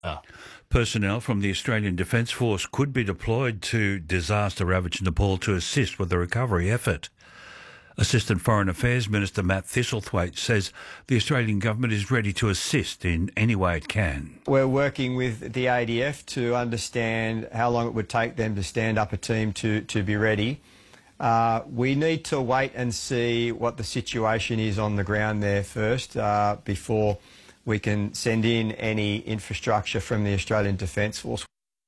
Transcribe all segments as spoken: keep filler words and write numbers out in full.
Ah. Personnel from the Australian Defence Force could be deployed to disaster-ravaged Nepal to assist with the recovery effort. Assistant Foreign Affairs Minister Matt Thistlethwaite says the Australian government is ready to assist in any way it can. We're working with the A D F to understand how long it would take them to stand up a team to, to be ready. Uh, we need to wait and see what the situation is on the ground there first uh, before we can send in any infrastructure from the Australian Defence Force.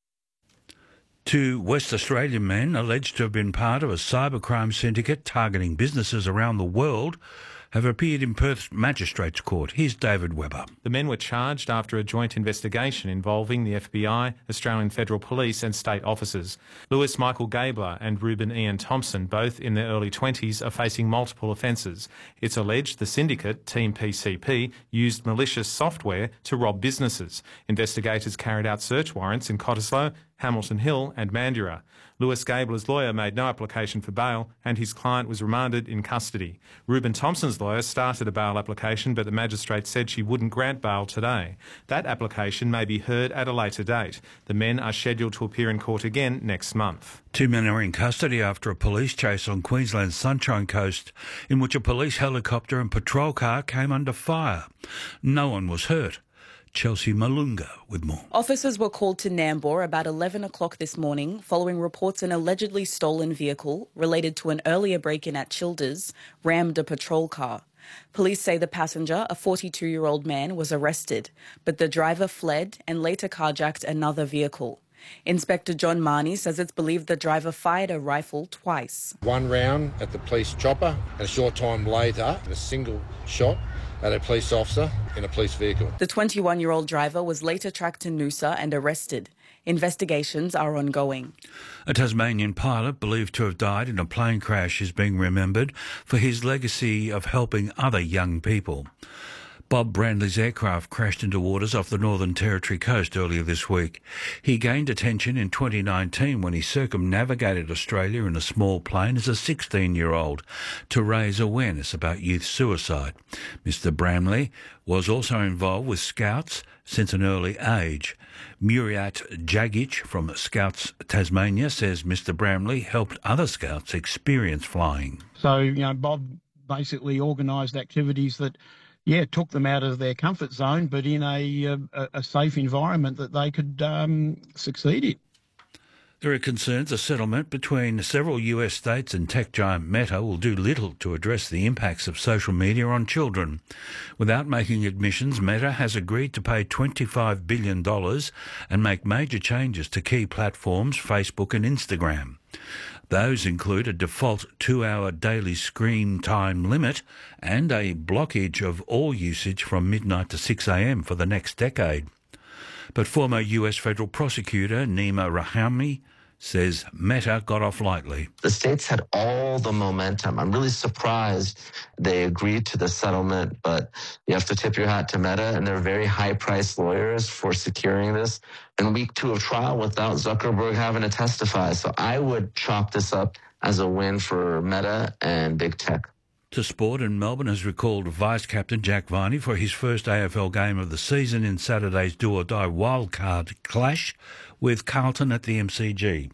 Two West Australian men alleged to have been part of a cybercrime syndicate targeting businesses around the world have appeared in Perth's Magistrates Court. Here's David Webber. The men were charged after a joint investigation involving the F B I, Australian Federal Police and state officers. Lewis Michael Gabler and Reuben Ian Thompson, both in their early twenties, are facing multiple offences. It's alleged the syndicate, Team P C P, used malicious software to rob businesses. Investigators carried out search warrants in Cottesloe, Hamilton Hill and Mandurah. Lewis Gabler's lawyer made no application for bail and his client was remanded in custody. Reuben Thompson's lawyer started a bail application, but the magistrate said she wouldn't grant bail today. That application may be heard at a later date. The men are scheduled to appear in court again next month. Two men are in custody after a police chase on Queensland's Sunshine Coast in which a police helicopter and patrol car came under fire. No one was hurt. Chelsea Malunga with more. Officers were called to Nambour about eleven o'clock this morning following reports an allegedly stolen vehicle related to an earlier break-in at Childers rammed a patrol car. Police say the passenger, a forty-two-year-old man, was arrested, but the driver fled and later carjacked another vehicle. Inspector John Marnie says it's believed the driver fired a rifle twice. One round at the police chopper and a short time later, a single shot at a police officer in a police vehicle. The twenty-one-year-old driver was later tracked to Noosa and arrested. Investigations are ongoing. A Tasmanian pilot believed to have died in a plane crash is being remembered for his legacy of helping other young people. Bob Brandley's aircraft crashed into waters off the Northern Territory coast earlier this week. He gained attention in twenty nineteen when he circumnavigated Australia in a small plane as a sixteen-year-old to raise awareness about youth suicide. Mister Bramley was also involved with Scouts since an early age. Muriat Jagic from Scouts Tasmania says Mister Bramley helped other Scouts experience flying. So, you know, Bob basically organised activities that Yeah, took them out of their comfort zone, but in a, a, a safe environment that they could um, succeed in. There are concerns a settlement between several U S states and tech giant Meta will do little to address the impacts of social media on children. Without making admissions, Meta has agreed to pay twenty-five billion dollars and make major changes to key platforms, Facebook and Instagram. Those include a default two-hour daily screen time limit and a blockage of all usage from midnight to six a m for the next decade. But former U S federal prosecutor Nima Rahami says Meta got off lightly. The states had all the momentum. I'm really surprised they agreed to the settlement, but you have to tip your hat to Meta and their very high-priced lawyers for securing this in week two of trial without Zuckerberg having to testify. So I would chalk this up as a win for Meta and big tech. To sport, and Melbourne has recalled Vice-Captain Jack Viney for his first A F L game of the season in Saturday's do-or-die wildcard clash with Carlton at the M C G.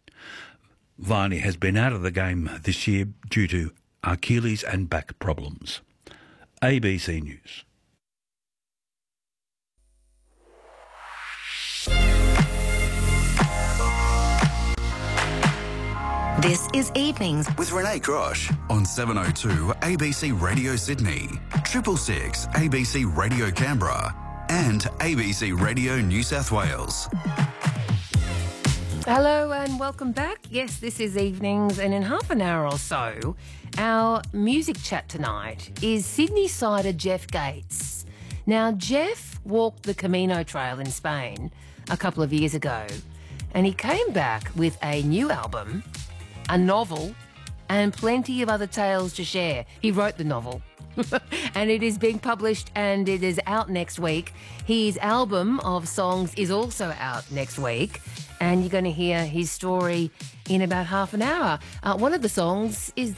Viney has been out of the game this year due to Achilles and back problems. A B C News. This is Evenings with Renee Grosh on seven oh two A B C Radio Sydney, Triple Six A B C Radio Canberra and A B C Radio New South Wales. Hello and welcome back. Yes, this is Evenings, and in half an hour or so, our music chat tonight is Sydney-sider Jeff Gates. Now, Jeff walked the Camino Trail in Spain a couple of years ago, and he came back with a new album, a novel, and plenty of other tales to share. He wrote the novel. And it is being published and it is out next week. His album of songs is also out next week, and you're going to hear his story in about half an hour. Uh, one of the songs is